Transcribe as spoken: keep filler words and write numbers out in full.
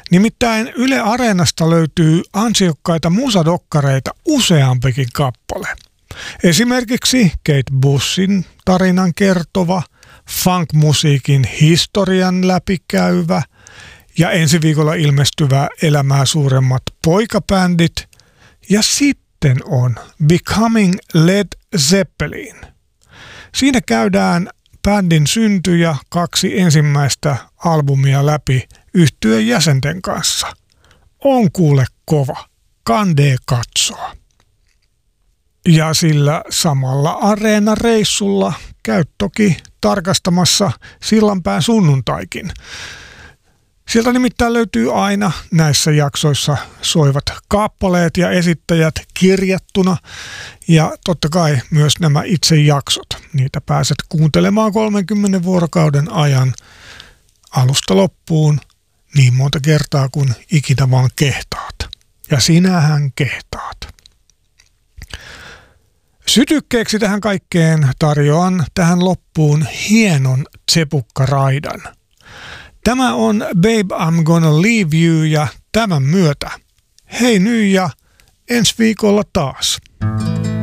Nimittäin Yle Areenasta löytyy ansiokkaita musadokkareita useampikin kappale. Esimerkiksi Kate Bushin tarinan kertova, funk-musiikin historian läpikäyvä ja ensi viikolla ilmestyvä Elämää suuremmat poikabändit. Ja sitten on Becoming Led Zeppelin. Siinä käydään bändin synty ja kaksi ensimmäistä albumia läpi yhtyeen jäsenten kanssa. On kuule kova, kandee katsoa. Ja sillä samalla Areena-reissulla käy toki tarkastamassa Sillanpään sunnuntaikin. Sieltä nimittäin löytyy aina näissä jaksoissa soivat kappaleet ja esittäjät kirjattuna ja totta kai myös nämä itse jaksot. Niitä pääset kuuntelemaan kolmenkymmenen vuorokauden ajan alusta loppuun niin monta kertaa kuin ikinä vaan kehtaat. Ja sinähän kehtaat. Sytykkeeksi tähän kaikkeen tarjoan tähän loppuun hienon tsepukkaraidan. Tämä on Babe I'm Gonna Leave You ja tämän myötä hei nyt ja ensi viikolla taas.